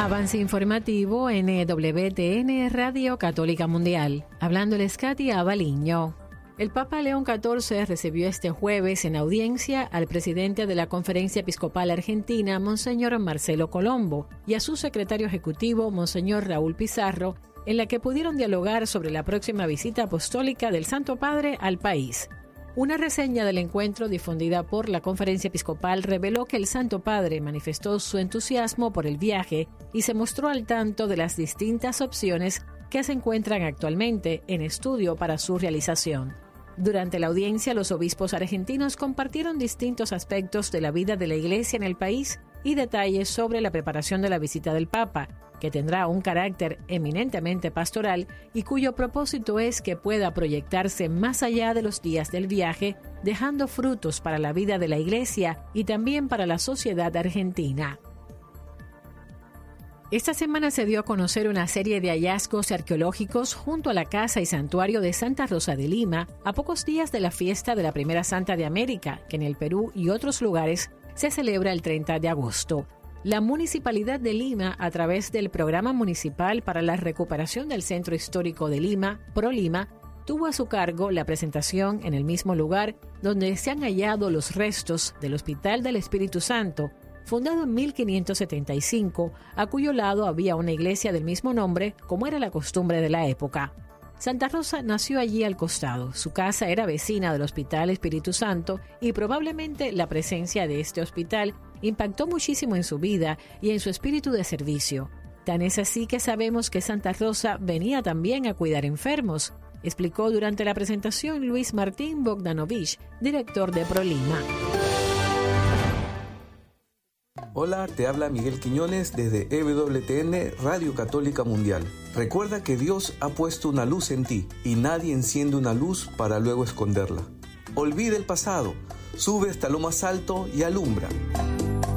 Avance informativo en WTN Radio Católica Mundial. Hablándoles Katia Abaliño. El Papa León XIV recibió este jueves en audiencia al presidente de la Conferencia Episcopal Argentina, Monseñor Marcelo Colombo, y a su secretario ejecutivo, Monseñor Raúl Pizarro, en la que pudieron dialogar sobre la próxima visita apostólica del Santo Padre al país. Una reseña del encuentro difundida por la Conferencia Episcopal reveló que el Santo Padre manifestó su entusiasmo por el viaje y se mostró al tanto de las distintas opciones que se encuentran actualmente en estudio para su realización. Durante la audiencia, los obispos argentinos compartieron distintos aspectos de la vida de la Iglesia en el país y detalles sobre la preparación de la visita del Papa, que tendrá un carácter eminentemente pastoral y cuyo propósito es que pueda proyectarse más allá de los días del viaje, dejando frutos para la vida de la Iglesia y también para la sociedad argentina. Esta semana se dio a conocer una serie de hallazgos arqueológicos junto a la casa y santuario de Santa Rosa de Lima, a pocos días de la fiesta de la Primera Santa de América, que en el Perú y otros lugares se celebra el 30 de agosto. La Municipalidad de Lima, a través del Programa Municipal para la Recuperación del Centro Histórico de Lima, ProLima, tuvo a su cargo la presentación en el mismo lugar donde se han hallado los restos del Hospital del Espíritu Santo, fundado en 1575, a cuyo lado había una iglesia del mismo nombre, como era la costumbre de la época. Santa Rosa nació allí al costado. Su casa era vecina del Hospital Espíritu Santo y probablemente la presencia de este hospital impactó muchísimo en su vida y en su espíritu de servicio. Tan es así que sabemos que Santa Rosa venía también a cuidar enfermos, explicó durante la presentación Luis Martín Bogdanovich, director de ProLima. Hola, te habla Miguel Quiñones desde EWTN Radio Católica Mundial. Recuerda que Dios ha puesto una luz en ti y nadie enciende una luz para luego esconderla. Olvida el pasado, sube hasta lo más alto y alumbra.